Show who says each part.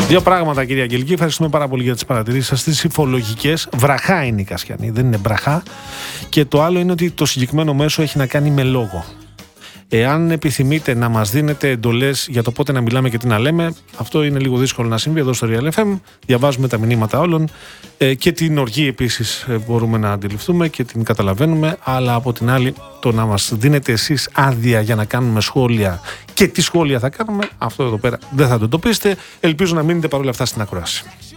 Speaker 1: Δύο πράγματα, κυρία Αγγελική. Ευχαριστούμε πάρα πολύ για τις παρατηρήσεις σας. Τις υφολογικές. Βραχά είναι η Κασιανή, δεν είναι μπραχά. Και το άλλο είναι ότι το συγκεκριμένο μέσο έχει να κάνει με λόγο. Εάν επιθυμείτε να μας δίνετε εντολές για το πότε να μιλάμε και τι να λέμε, αυτό είναι λίγο δύσκολο να συμβεί εδώ στο Real FM. Διαβάζουμε τα μηνύματα όλων και την οργή επίσης μπορούμε να αντιληφθούμε και την καταλαβαίνουμε, αλλά από την άλλη το να μας δίνετε εσείς άδεια για να κάνουμε σχόλια και τι σχόλια θα κάνουμε, αυτό εδώ πέρα δεν θα το εντοπίσετε. Ελπίζω να μείνετε παρόλα αυτά στην ακρόαση.